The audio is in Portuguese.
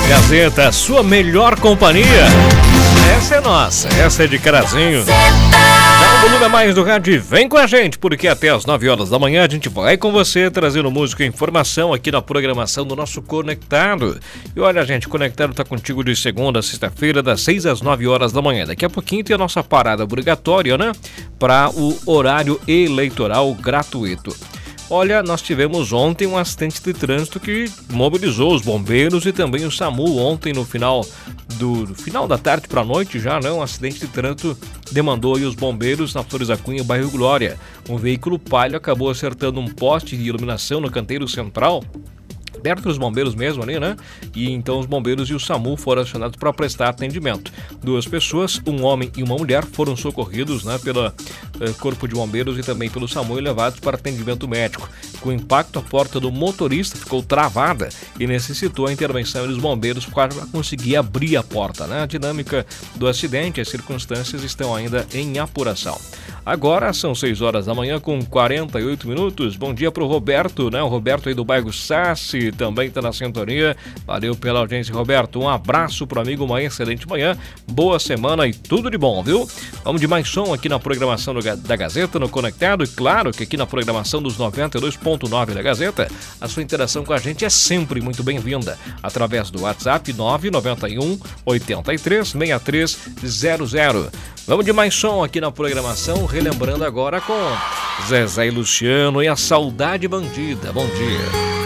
Gazeta, sua melhor companhia. Essa é nossa, essa é de Carazinho. Dá um volume a mais do rádio e vem com a gente, porque até as 9 horas da manhã a gente vai com você trazendo música e informação aqui na programação do nosso Conectado. E olha, gente, Conectado tá contigo de segunda a sexta-feira, das 6 às 9 horas da manhã. Daqui a pouquinho tem a nossa parada obrigatória, né? Para o horário eleitoral gratuito. Olha, nós tivemos ontem um acidente de trânsito que mobilizou os bombeiros e também o SAMU ontem no final da tarde para a noite já, né? Um acidente de trânsito demandou aí os bombeiros na Flores da Cunha, bairro Glória. Um veículo Palio acabou acertando um poste de iluminação no canteiro central, perto dos bombeiros mesmo ali, né? E então os bombeiros e o SAMU foram acionados para prestar atendimento. 2 pessoas, um homem e uma mulher, foram socorridos, né, pelo Corpo de Bombeiros e também pelo SAMU e levados para atendimento médico. Com impacto, a porta do motorista ficou travada e necessitou a intervenção dos bombeiros para conseguir abrir a porta, né? A dinâmica do acidente, as circunstâncias estão ainda em apuração. Agora são 6 horas da manhã com 48 minutos. Bom dia pro Roberto, né? O Roberto aí do bairro Sassi também tá na sintonia. Valeu pela audiência, Roberto. Um abraço pro amigo, uma excelente manhã. Boa semana e tudo de bom, viu? Vamos de mais som aqui na programação da Gazeta, no Conectado. E claro que aqui na programação dos 92.9 da Gazeta, a sua interação com a gente é sempre muito bem-vinda. Através do WhatsApp 991 83 6300. Vamos de mais som aqui na programação, relembrando agora com Zezé e Luciano e a Saudade Bandida. Bom dia.